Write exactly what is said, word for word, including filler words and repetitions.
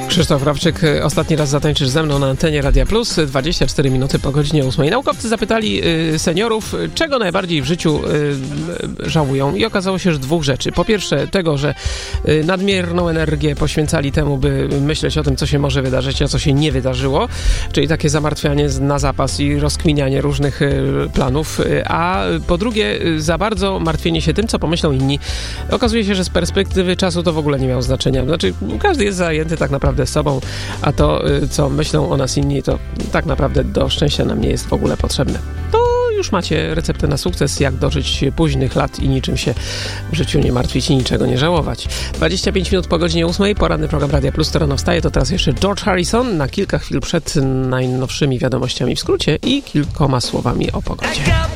Krzysztof Rawczyk, ostatni raz zatańczysz ze mną na antenie Radia Plus, dwadzieścia cztery minuty po godzinie ósmej. Naukowcy zapytali y, seniorów, czego najbardziej w życiu y, y, żałują i okazało się, że dwóch rzeczy. Po pierwsze tego, że y, nadmierną energię poświęcali temu, by myśleć o tym, co się może wydarzyć, a co się nie wydarzyło, czyli takie zamartwianie na zapas i rozkminianie różnych y, planów, y, a po drugie y, za bardzo martwienie się tym, co pomyślą inni. Okazuje się, że z perspektywy czasu to w ogóle nie miało znaczenia. Znaczy, każdy jest zajęty tak naprawdę sobą, a to, co myślą o nas inni, to tak naprawdę do szczęścia nam nie jest w ogóle potrzebne. To już macie receptę na sukces, jak dożyć późnych lat i niczym się w życiu nie martwić i niczego nie żałować. dwadzieścia pięć minut po godzinie ósmej, poranny program Radia Plus, to rano wstaje, to teraz jeszcze George Harrison na kilka chwil przed najnowszymi wiadomościami w skrócie i kilkoma słowami o pogodzie.